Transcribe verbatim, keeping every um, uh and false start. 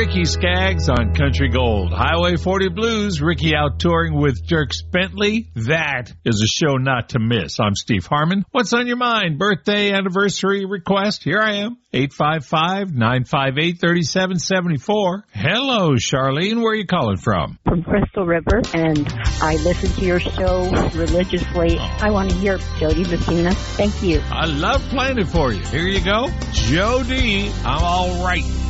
Ricky Skaggs on Country Gold. Highway forty Blues, Ricky out touring with Dierks Bentley. That is a show not to miss. I'm Steve Harmon. What's on your mind? Birthday, anniversary request? Here I am. eight five five, nine five eight, three seven seven four. Hello, Charlene. Where are you calling from? From Crystal River, and I listen to your show religiously. I want to hear Jody Messina. Thank you. I love playing it for you. Here you go. Jody, I'm all right.